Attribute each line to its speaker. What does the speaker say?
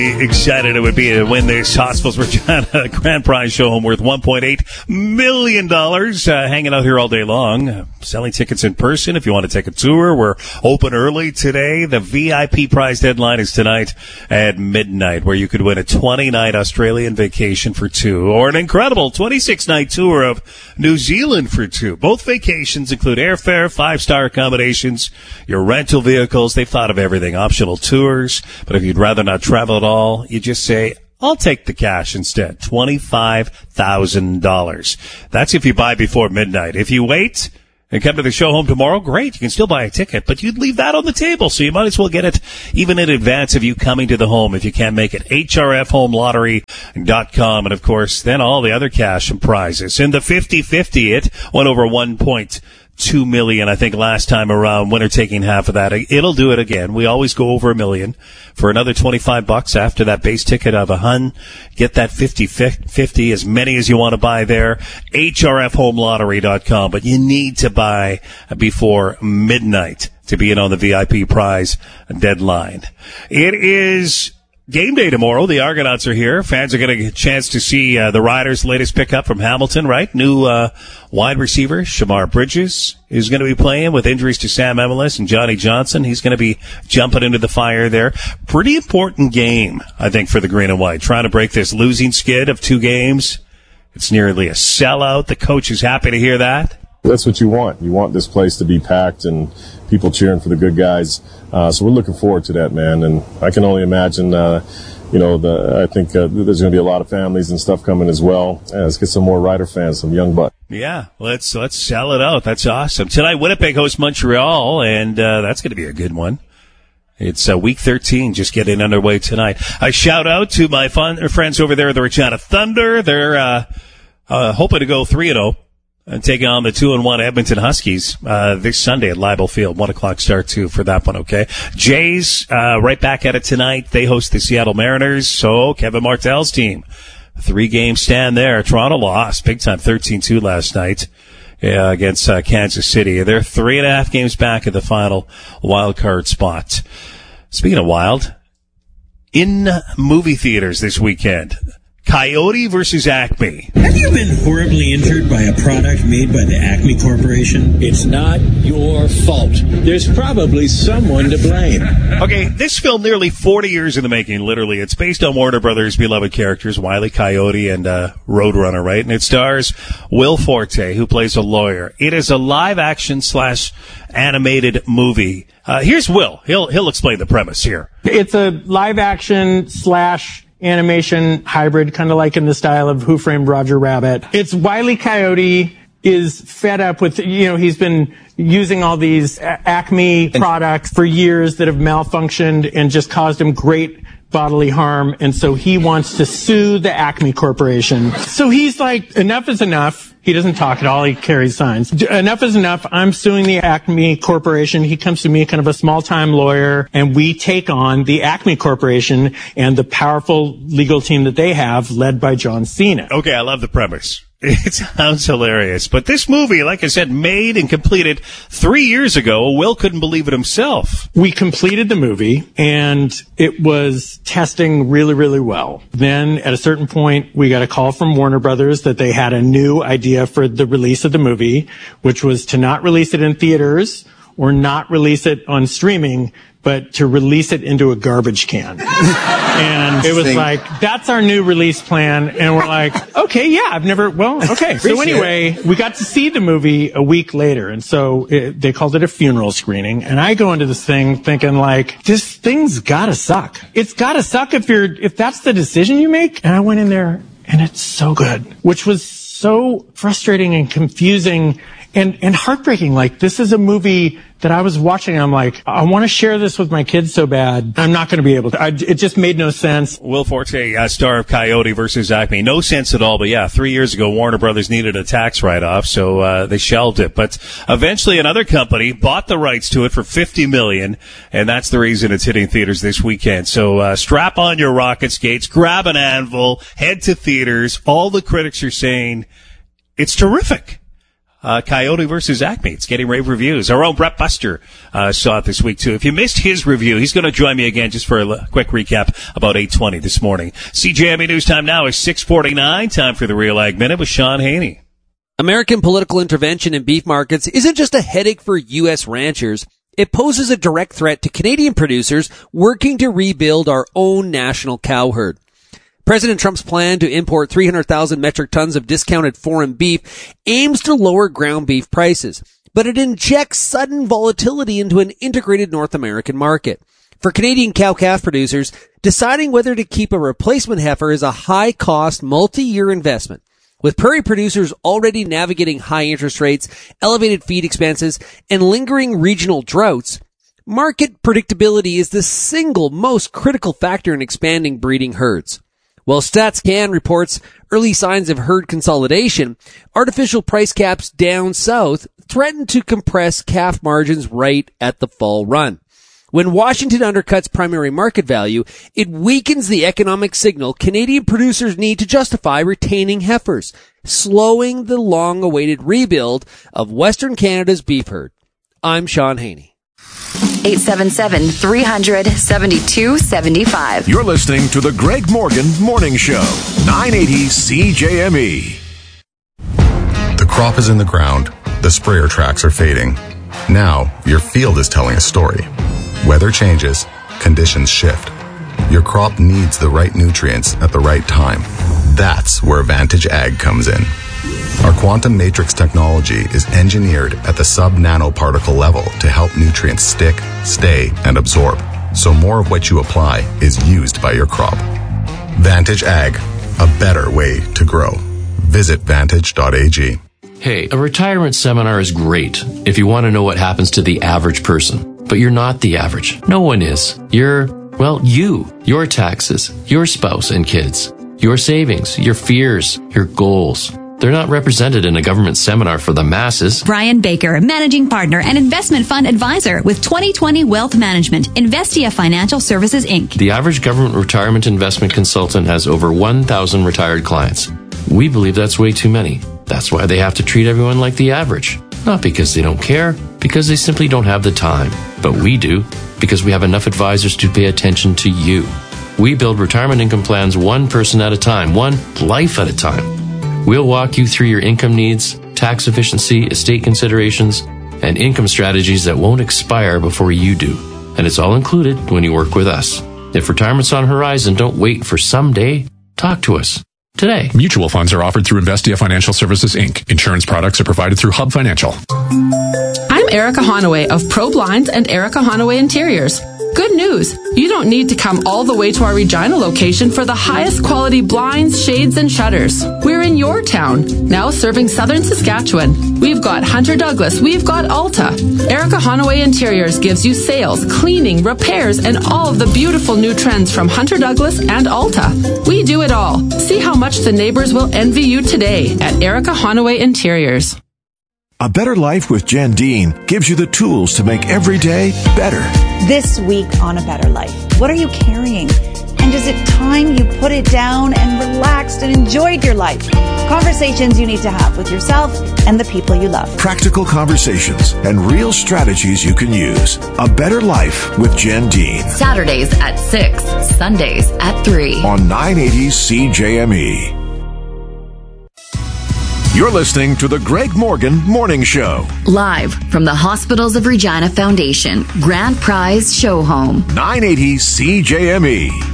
Speaker 1: Excited it would be to win this Hospitals Regina grand prize show home worth $1.8 million. Hanging out here all day long. Selling tickets in person if you want to take a tour. We're open early today. The VIP prize deadline is tonight at midnight, where you could win a 20-night Australian vacation for two or an incredible 26-night tour of New Zealand for two. Both vacations include airfare, 5-star accommodations, your rental vehicles. They've thought of everything. Optional tours. But if you'd rather not travel at all, you just say, I'll take the cash instead. $25,000. That's if you buy before midnight. If you wait and come to the show home tomorrow, great. You can still buy a ticket, but you'd leave that on the table. So you might as well get it even in advance of you coming to the home if you can't make it. HRFHomeLottery.com. And of course, then all the other cash and prizes. In the 50-50, it went over $1.2 million, I think, last time around. Winner taking half of that. It'll do it again. We always go over $1 million for another $25 after that base ticket of $100. Get that 50-50, as many as you want to buy there. HRFHomeLottery.com. But you need to buy before midnight to be in on the VIP prize deadline. It is game day tomorrow. The Argonauts are here. Fans are going to get a chance to see the Riders' latest pickup from Hamilton, right? New wide receiver, Shamar Bridges, is going to be playing with injuries to Sam Emelis and Johnny Johnson. He's going to be jumping into the fire there. Pretty important game, I think, for the Green and White. Trying to break this losing skid of 2 games. It's nearly a sellout. The coach is happy to hear that.
Speaker 2: That's what you want. You want this place to be packed and people cheering for the good guys. So we're looking forward to that, man. And I can only imagine, I think there's going to be a lot of families and stuff coming as well. Let's get some more Rider fans, some young bucks.
Speaker 1: Yeah, let's sell it out. That's awesome. Tonight, Winnipeg hosts Montreal, and that's going to be a good one. It's week 13 just getting underway tonight. A shout out to my friends over there at the Regina Thunder. They're hoping to go 3-0. And taking on the 2-1 Edmonton Huskies this Sunday at Leibel Field. 1:00 start too for that one, okay? Jays right back at it tonight. They host the Seattle Mariners. So Kevin Martell's team, 3-game stand there. Toronto lost big time 13-2 last night against Kansas City. They're 3.5 games back at the final wild card spot. Speaking of wild, in movie theaters this weekend, Coyote versus Acme.
Speaker 3: Have you been horribly injured by a product made by the Acme Corporation?
Speaker 4: It's not your fault. There's probably someone to blame.
Speaker 1: Okay, this film nearly 40 years in the making, literally. It's based on Warner Brothers' beloved characters, Wile E. Coyote and Roadrunner, right? And it stars Will Forte, who plays a lawyer. It is a live-action / animated movie. Here's Will. He'll explain the premise here.
Speaker 5: It's a live-action / animation hybrid, kind of like in the style of Who Framed Roger Rabbit. It's Wile E. Coyote is fed up with, he's been using all these Acme products for years that have malfunctioned and just caused him great bodily harm. And so he wants to sue the Acme Corporation. So he's like, enough is enough. He doesn't talk at all. He carries signs. Enough is enough. I'm suing the Acme Corporation. He comes to me, kind of a small-time lawyer, and we take on the Acme Corporation and the powerful legal team that they have, led by John Cena.
Speaker 1: Okay, I love the premise. It sounds hilarious. But this movie, like I said, made and completed 3 years ago. Will couldn't believe it himself.
Speaker 5: We completed the movie, and it was testing really, really well. Then, at a certain point, we got a call from Warner Brothers that they had a new idea for the release of the movie, which was to not release it in theaters or not release it on streaming, but to release it into a garbage can. And it was like, that's our new release plan. And we're like, okay, yeah, okay. So anyway, we got to see the movie a week later. And so they called it a funeral screening. And I go into this thing thinking like, this thing's gotta suck. It's gotta suck if that's the decision you make. And I went in there and it's so good, which was so frustrating and confusing and heartbreaking. Like, this is a movie that I was watching. I'm like, I want to share this with my kids so bad. I'm not going to be able to. It just made no sense.
Speaker 1: Will Forte, star of Coyote versus Acme. No sense at all. But yeah, 3 years ago, Warner Brothers needed a tax write-off, so they shelved it. But eventually another company bought the rights to it for $50 million, and that's the reason it's hitting theaters this weekend. So strap on your rocket skates, grab an anvil, head to theaters. All the critics are saying it's terrific. Coyote versus Acme. It's getting rave reviews. Our own Brett Buster saw it this week, too. If you missed his review, he's going to join me again just for a quick recap about 8:20 this morning. CJME News Time now is 6:49. Time for the Real Ag Minute with Sean Haney.
Speaker 6: American political intervention in beef markets isn't just a headache for U.S. ranchers. It poses a direct threat to Canadian producers working to rebuild our own national cow herd. President Trump's plan to import 300,000 metric tons of discounted foreign beef aims to lower ground beef prices, but it injects sudden volatility into an integrated North American market. For Canadian cow-calf producers, deciding whether to keep a replacement heifer is a high-cost, multi-year investment. With prairie producers already navigating high interest rates, elevated feed expenses, and lingering regional droughts, market predictability is the single most critical factor in expanding breeding herds. While StatsCan reports early signs of herd consolidation, artificial price caps down south threaten to compress calf margins right at the fall run. When Washington undercuts primary market value, it weakens the economic signal Canadian producers need to justify retaining heifers, slowing the long-awaited rebuild of Western Canada's beef herd. I'm Sean Haney.
Speaker 7: 877-300-7275.
Speaker 8: You're listening to the Greg Morgan Morning Show, 980 CJME.
Speaker 9: The crop is in the ground. The sprayer tracks are fading. Now, your field is telling a story. Weather changes. Conditions shift. Your crop needs the right nutrients at the right time. That's where Vantage Ag comes in. Our quantum matrix technology is engineered at the sub-nanoparticle level to help nutrients stick, stay, and absorb, so more of what you apply is used by your crop. Vantage Ag, a better way to grow. Visit vantage.ag.
Speaker 10: Hey, a retirement seminar is great if you want to know what happens to the average person. But you're not the average. No one is. You're, you, your taxes, your spouse and kids, your savings, your fears, your goals. They're not represented in a government seminar for the masses.
Speaker 11: Brian Baker, Managing Partner and Investment Fund Advisor with 2020 Wealth Management, Investia Financial Services, Inc.
Speaker 10: The average government retirement investment consultant has over 1,000 retired clients. We believe that's way too many. That's why they have to treat everyone like the average. Not because they don't care, because they simply don't have the time. But we do, because we have enough advisors to pay attention to you. We build retirement income plans one person at a time, one life at a time. We'll walk you through your income needs, tax efficiency, estate considerations, and income strategies that won't expire before you do. And it's all included when you work with us. If retirement's on the horizon, don't wait for someday. Talk to us today.
Speaker 12: Mutual funds are offered through Investia Financial Services, Inc. Insurance products are provided through Hub Financial.
Speaker 13: I'm Erica Honaway of Pro Blinds and Erica Honaway Interiors. Good news! You don't need to come all the way to our Regina location for the highest quality blinds, shades, and shutters. We're in your town, now serving southern Saskatchewan. We've got Hunter Douglas, we've got Alta. Erica Honaway Interiors gives you sales, cleaning, repairs, and all of the beautiful new trends from Hunter Douglas and Alta. We do it all. See how much the neighbors will envy you today at Erica Honaway Interiors.
Speaker 8: A Better Life with Jen Dean gives you the tools to make every day better.
Speaker 14: This week on A Better Life, what are you carrying? And is it time you put it down and relaxed and enjoyed your life? Conversations you need to have with yourself and the people you love.
Speaker 8: Practical conversations and real strategies you can use. A Better Life with Jen Dean.
Speaker 7: Saturdays at 6, Sundays at 3.
Speaker 8: On 980 CJME. You're listening to the Greg Morgan Morning Show.
Speaker 7: Live from the Hospitals of Regina Foundation, Grand Prize Show Home.
Speaker 8: 980 CJME.